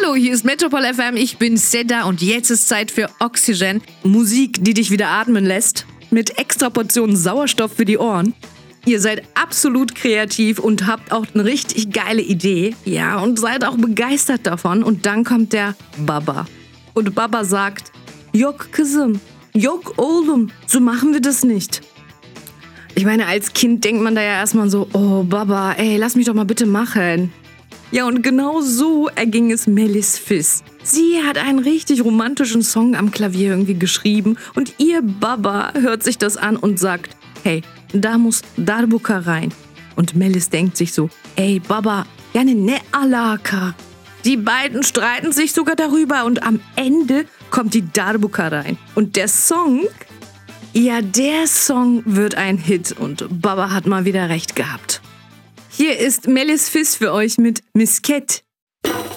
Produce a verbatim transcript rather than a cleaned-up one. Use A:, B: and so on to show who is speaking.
A: Hallo, hier ist Metropol F M, ich bin Seda und jetzt ist Zeit für Oxygen. Musik, die dich wieder atmen lässt, mit extra Portionen Sauerstoff für die Ohren. Ihr seid absolut kreativ und habt auch eine richtig geile Idee. Ja, und seid auch begeistert davon. Und dann kommt der Baba. Und Baba sagt, Yok kızım, yok oğlum, so machen wir das nicht. Ich meine, als Kind denkt man da ja erstmal so, oh Baba, ey, lass mich doch mal bitte machen. Ja, und genau so erging es Melis Fis. Sie hat einen richtig romantischen Song am Klavier irgendwie geschrieben und ihr Baba hört sich das an und sagt, hey, da muss Darbuka rein. Und Melis denkt sich so, ey Baba, yani ne alaka. Die beiden streiten sich sogar darüber und am Ende kommt die Darbuka rein. Und der Song, ja, der Song wird ein Hit und Baba hat mal wieder recht gehabt. Hier ist Melis Fis für euch mit Misket.